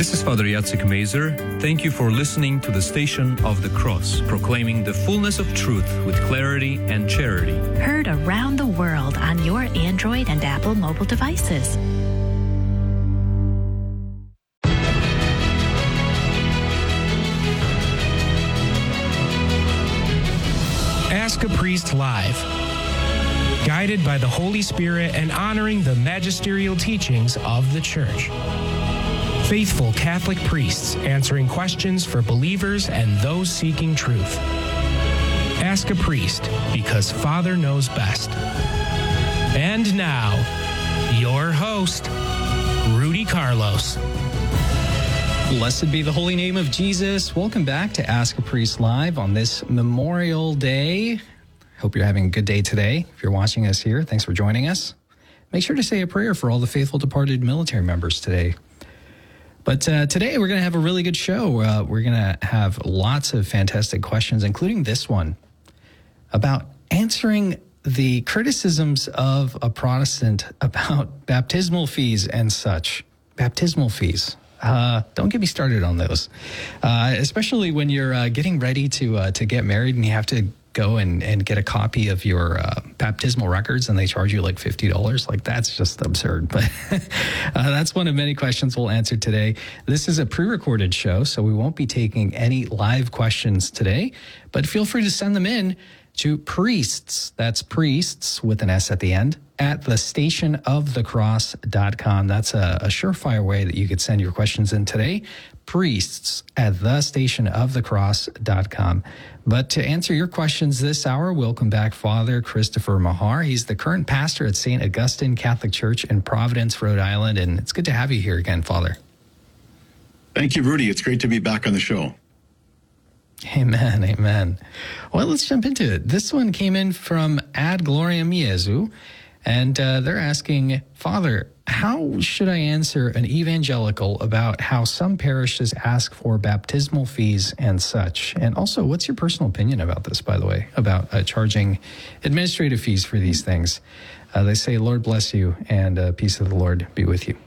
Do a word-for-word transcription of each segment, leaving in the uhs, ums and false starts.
This is Father Jacek Mazer. Thank you for listening to the Station of the Cross, proclaiming the fullness of truth with clarity and charity. Heard around the world on your Android and Apple mobile devices. Ask a Priest Live. Guided by the Holy Spirit and honoring the magisterial teachings of the Church. Faithful Catholic priests answering questions for believers and those seeking truth. Ask a Priest, because Father knows best. And now, your host, Rudy Carlos. Blessed be the holy name of Jesus. Welcome back to Ask a Priest Live on this Memorial Day. Hope you're having a good day today. If you're watching us here, thanks for joining us. Make sure to say a prayer for all the faithful departed military members today. But uh, today we're going to have a really good show. Uh, we're going to have lots of fantastic questions, including this one about answering the criticisms of a Protestant about baptismal fees and such. Baptismal fees. Uh, don't get me started on those, uh, especially when you're uh, getting ready to uh, to get married and you have to go and, and get a copy of your uh, baptismal records and they charge you like fifty dollars. Like, that's just absurd. But uh, that's one of many questions we'll answer today. This is a pre-recorded show, so we won't be taking any live questions today, but feel free to send them in to priests, that's priests with an S at the end, at the station of the cross dot com. That's a, a surefire way that you could send your questions in today. Priests at the station of the cross dot com. But to answer your questions this hour, welcome back Father Christopher Mahar. He's the current pastor at Saint Augustine Catholic Church in Providence, Rhode Island, and it's good to have you here again, Father. Thank you, Rudy. It's great to be back on the show. Amen, amen. Well, let's jump into it. This one came in from Ad Gloriam Jesu, and uh, they're asking, Father, how should I answer an evangelical about how some parishes ask for baptismal fees and such? And also, what's your personal opinion about this, by the way, about uh, charging administrative fees for these things? Uh, they say, Lord bless you, and uh, peace of the Lord be with you.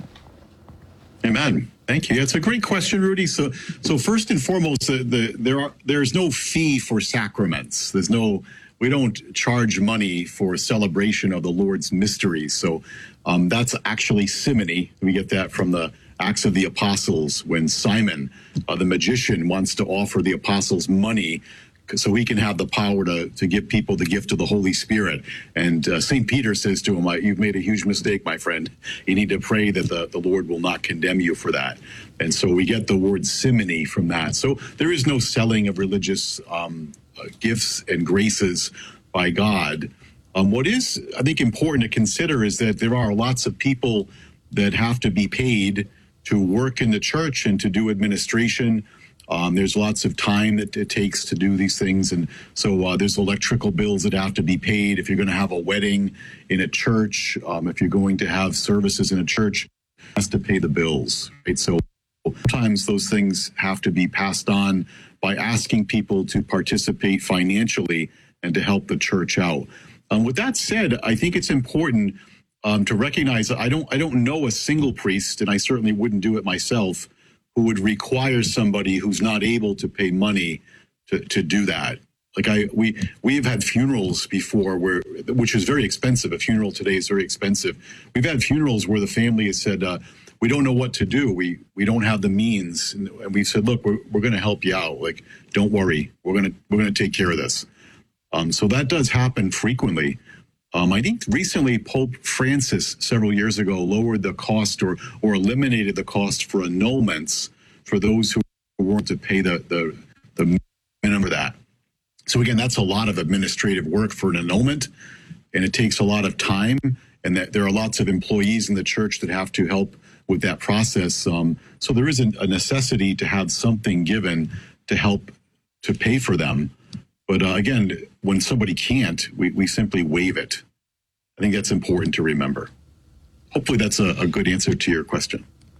Amen. Thank you. It's a great question, Rudy. So, so first and foremost, the, the, there are there is no fee for sacraments. There's no, we don't charge money for celebration of the Lord's mysteries. So, um, that's actually simony. We get that from the Acts of the Apostles when Simon, uh, the magician, wants to offer the apostles money so he can have the power to, to give people the gift of the Holy Spirit. And uh, Saint Peter says to him, you've made a huge mistake, my friend. You need to pray that the, the Lord will not condemn you for that. And so we get the word simony from that. So there is no selling of religious um, uh, gifts and graces by God. Um, what is, I think, important to consider is that there are lots of people that have to be paid to work in the church and to do administration. Um, there's lots of time that it takes to do these things. And so uh, there's electrical bills that have to be paid. If you're going to have a wedding in a church, um, if you're going to have services in a church, it has to pay the bills, right? So sometimes those things have to be passed on by asking people to participate financially and to help the church out. Um, with that said, I think it's important um, to recognize that I don't, I don't know a single priest, and I certainly wouldn't do it myself, who would require somebody who's not able to pay money to, to do that. Like I, we, we've had funerals before where, which is very expensive. A funeral today is very expensive. We've had funerals where the family has said, uh, we don't know what to do. We, we don't have the means. And we said, look, we're, we're going to help you out. Like, don't worry. We're going to, we're going to take care of this. Um, so that does happen frequently. Um, I think recently Pope Francis, several years ago, lowered the cost or or eliminated the cost for annulments for those who weren't to pay the, the, the minimum for that. So again, that's a lot of administrative work for an annulment, and it takes a lot of time, and that there are lots of employees in the church that have to help with that process. Um, so there is a, a necessity to have something given to help to pay for them. But uh, again, when somebody can't, we, we simply waive it. I think that's important to remember. Hopefully that's a, a good answer to your question.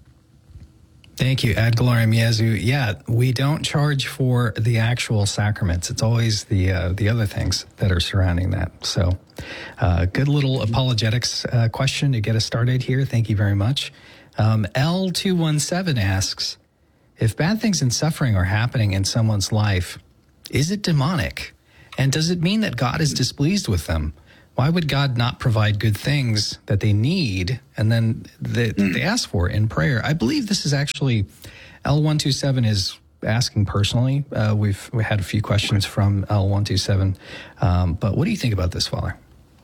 Thank you, Ad Gloriam Jesu. Yeah, we don't charge for the actual sacraments. It's always the uh, the other things that are surrounding that. So uh, good little apologetics uh, question to get us started here. Thank you very much. Um, L two one seven asks, if bad things and suffering are happening in someone's life, is it demonic? And does it mean that God is displeased with them? Why would God not provide good things that they need and then that they ask for in prayer? I believe this is actually, L one two seven is asking personally. Uh, we've we had a few questions from L one two seven. Um, but what do you think about this, Father?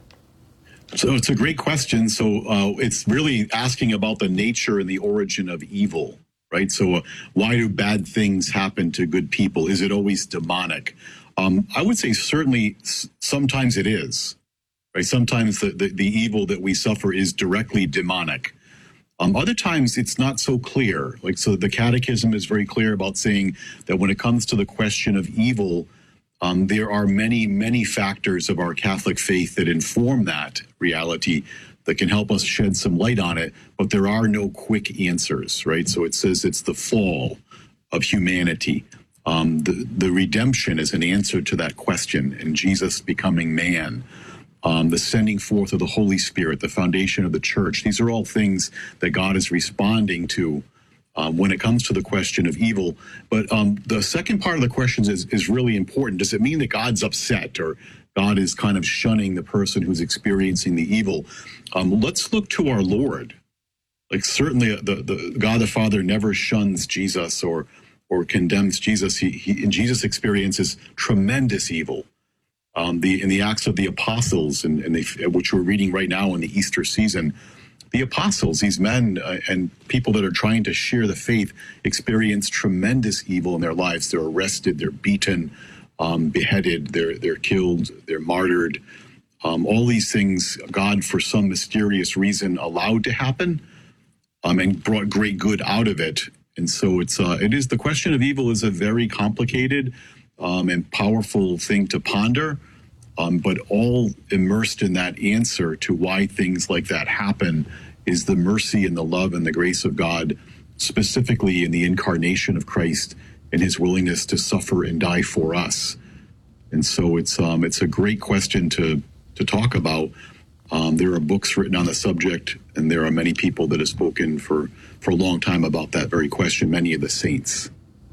So it's a great question. So uh, it's really asking about the nature and the origin of evil, right? So uh, why do bad things happen to good people? Is it always demonic? Um, I would say certainly sometimes it is. Right? Sometimes the, the, the evil that we suffer is directly demonic. Um, other times it's not so clear. Like, so the Catechism is very clear about saying that when it comes to the question of evil, um, there are many, many factors of our Catholic faith that inform that reality that can help us shed some light on it, but there are no quick answers, right? So it says it's the fall of humanity. Um, the, the redemption is an answer to that question, and Jesus becoming man. Um, the sending forth of the Holy Spirit, the foundation of the church. These are all things that God is responding to um, when it comes to the question of evil. But um, the second part of the question is, is really important. Does it mean that God's upset or God is kind of shunning the person who's experiencing the evil? Um, let's look to our Lord. Like certainly the, the God the Father never shuns Jesus or or condemns Jesus. He, he and Jesus experiences tremendous evil. Um, the in the Acts of the Apostles, and, and they, which we're reading right now in the Easter season, the apostles, these men uh, and people that are trying to share the faith, experience tremendous evil in their lives. They're arrested, they're beaten, um, beheaded, they're they're killed, they're martyred. Um, all these things, God, for some mysterious reason, allowed to happen, um, and brought great good out of it. And so it's uh, it is the question of evil is a very complicated Um, and powerful thing to ponder, um, but all immersed in that answer to why things like that happen is the mercy and the love and the grace of God, specifically in the incarnation of Christ and his willingness to suffer and die for us. And so it's um, it's a great question to to talk about. Um, there are books written on the subject, and there are many people that have spoken for, for a long time about that very question, many of the saints.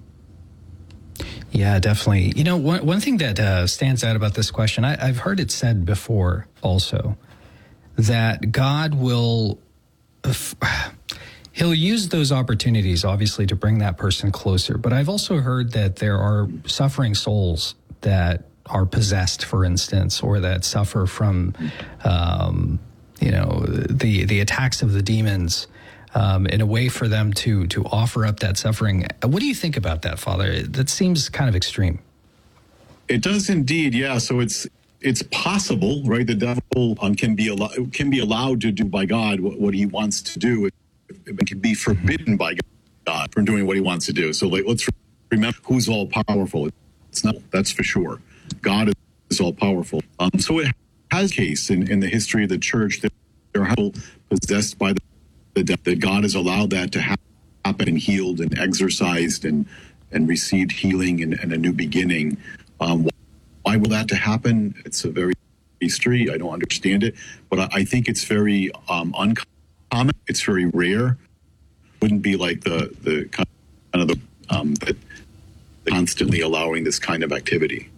Yeah, definitely. You know, one one thing that uh, stands out about this question, I, I've heard it said before also, that God will, uh, he'll use those opportunities, obviously, to bring that person closer. But I've also heard that there are suffering souls that are possessed, for instance, or that suffer from, um, you know, the, the attacks of the demons. Um, in a way for them to to offer up that suffering. What do you think about that, Father? That seems kind of extreme. It does indeed, yeah. So it's it's possible, right? The devil um, can be al- can be allowed to do by God what, what he wants to do. It, it can be forbidden by God from doing what he wants to do. So like, let's remember who's all powerful. It's not, that's for sure. God is all powerful. Um, so it has a case in, in the history of the church that there are people possessed by the that God has allowed that to happen and healed and exorcised and and received healing and, and a new beginning. Um, why will that to happen? It's a very history. I don't understand it, but I, I think it's very um, uncommon. It's very rare. Wouldn't be like the the kind of the um, that constantly allowing this kind of activity.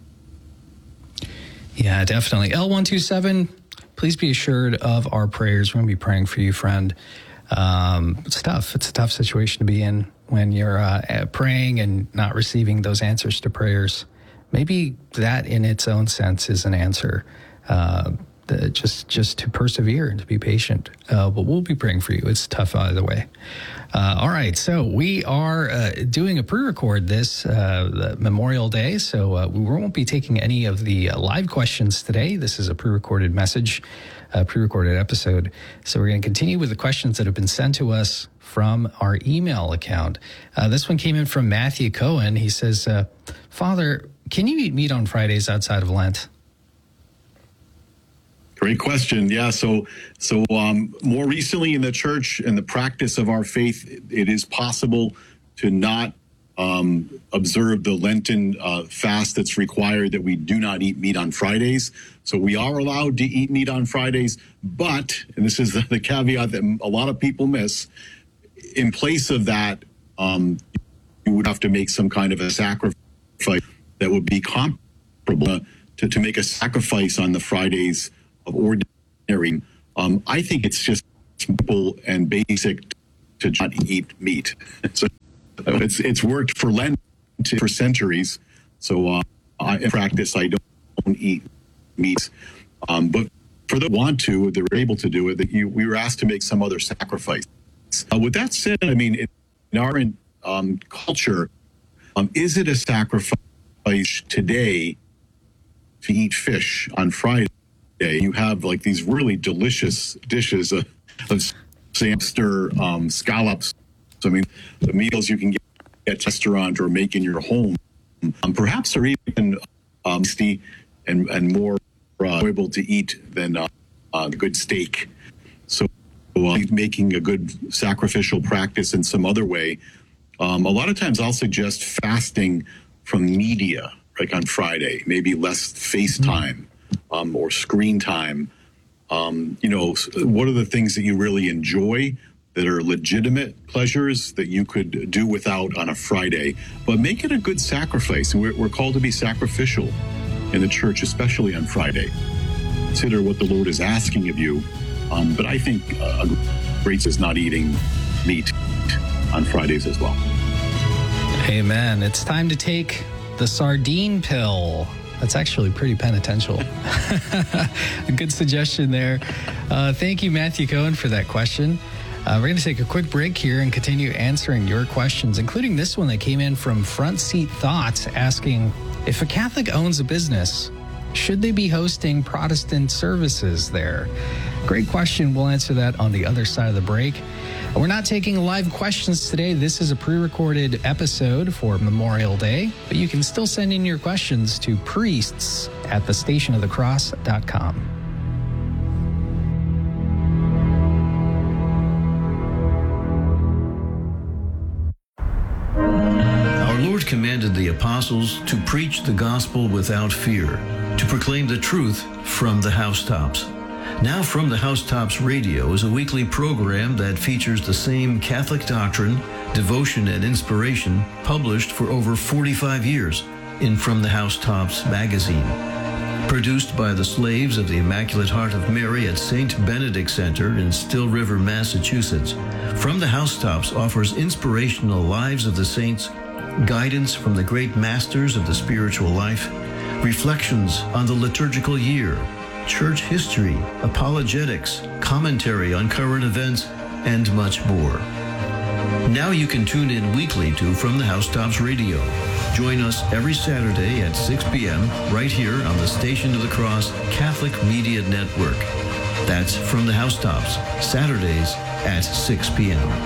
Yeah, definitely. L one two seven. Please be assured of our prayers. We're going to be praying for you, friend. Um, it's tough. It's a tough situation to be in when you're uh, praying and not receiving those answers to prayers. Maybe that in its own sense is an answer, uh, the, just just to persevere and to be patient. Uh, but we'll be praying for you. It's tough either way. Uh, all right, so we are uh, doing a pre-record this uh, Memorial Day, so uh, we won't be taking any of the uh, live questions today. This is a pre-recorded message, a pre-recorded episode. So we're going to continue with the questions that have been sent to us from our email account. Uh, this one came in from Matthew Cohen. He says, uh, Father, can you eat meat on Fridays outside of Lent? Great question. Yeah. So, so um, more recently in the church and the practice of our faith, it is possible to not um, observe the Lenten uh, fast that's required, that we do not eat meat on Fridays. So we are allowed to eat meat on Fridays, but, and this is the, the caveat that a lot of people miss, in place of that, um, you would have to make some kind of a sacrifice that would be comparable to, to make a sacrifice on the Fridays of ordinary. Um, I think it's just simple and basic to not eat meat. So it's it's worked for Lent for centuries. So uh, I, in practice, I don't, don't eat meat. Um, but for those who want to, they're able to do it. That you, we were asked to make some other sacrifice. Uh, with that said, I mean, in our um, culture, um, is it a sacrifice today to eat fish on Friday? You have like these really delicious dishes of, of hamster um, scallops. So, I mean, the meals you can get at a restaurant or make in your home, um, perhaps are even um, tasty and, and more uh, enjoyable to eat than uh, uh, good steak. So, uh, making a good sacrificial practice in some other way. Um, a lot of times I'll suggest fasting from media, like on Friday, maybe less FaceTime um, or screen time. Um, you know, what are the things that you really enjoy that are legitimate pleasures that you could do without on a Friday, but make it a good sacrifice. And we're, we're called to be sacrificial in the church, especially on Friday. Consider what the Lord is asking of you. Um, but I think uh, grace is not eating meat on Fridays as well. Amen. It's time to take the sardine pill. That's actually pretty penitential. A good suggestion there. Uh, thank you, Matthew Cohen, for that question. Uh, we're going to take a quick break here and continue answering your questions, including this one that came in from Front Seat Thoughts asking, if a Catholic owns a business, should they be hosting Protestant services there? Great question. We'll answer that on the other side of the break. We're not taking live questions today. This is a pre-recorded episode for Memorial Day, but you can still send in your questions to priests at the station of the cross dot com. Our Lord commanded the apostles to preach the gospel without fear, to proclaim the truth from the housetops. Now From the Housetops Radio is a weekly program that features the same Catholic doctrine, devotion, and inspiration published for over forty-five years in From the Housetops magazine. Produced by the slaves of the Immaculate Heart of Mary at Saint Benedict Center in Still River, Massachusetts, From the Housetops offers inspirational lives of the saints, guidance from the great masters of the spiritual life, reflections on the liturgical year, church history, apologetics, commentary on current events, and much more. Now you can tune in weekly to From the Housetops Radio. Join us every Saturday at six p.m. right here on the Station of the Cross Catholic Media Network. That's From the Housetops, Saturdays at six p.m.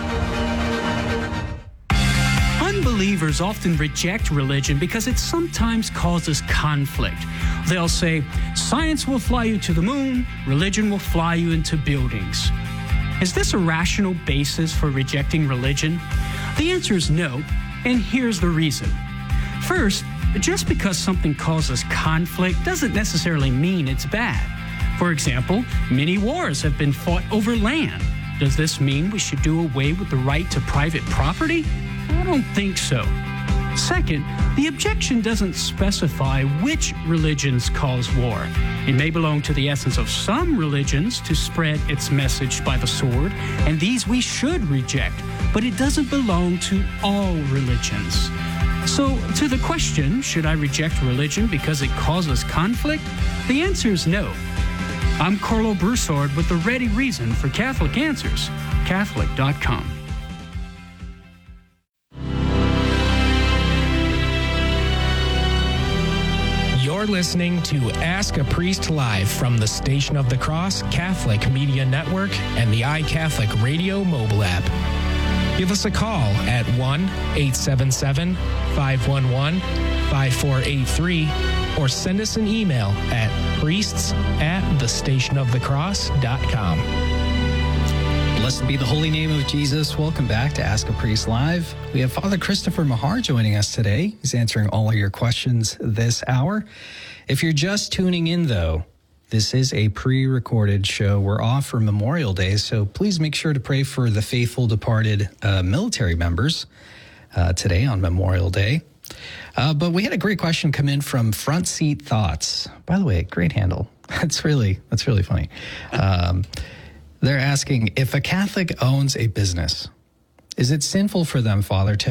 Unbelievers often reject religion because it sometimes causes conflict. They'll say, science will fly you to the moon, religion will fly you into buildings. Is this a rational basis for rejecting religion? The answer is no, and here's the reason. First, just because something causes conflict doesn't necessarily mean it's bad. For example, many wars have been fought over land. Does this mean we should do away with the right to private property? I don't think so. Second, the objection doesn't specify which religions cause war. It may belong to the essence of some religions to spread its message by the sword, and these we should reject, but it doesn't belong to all religions. So, to the question, should I reject religion because it causes conflict? The answer is no. I'm Carlo Broussard with the ready reason for Catholic Answers, Catholic dot com. You're listening to Ask a Priest Live from the Station of the Cross Catholic Media Network and the iCatholic Radio mobile app. Give us a call at one eight seven seven, five one one, five four eight three or send us an email at priests at the station of the cross dot com. Blessed be the holy name of Jesus. Welcome back to Ask a Priest Live. We have Father Christopher Mahar joining us today. He's answering all of your questions this hour. If you're just tuning in, though, This is a pre-recorded show. We're off for Memorial Day, so please make sure to pray for the faithful departed uh, military members uh, today on Memorial Day. Uh, but we had a great question come in from Front Seat Thoughts. By the way, great handle. That's really that's really funny. Um, they're asking, if a Catholic owns a business, is it sinful for them, Father, to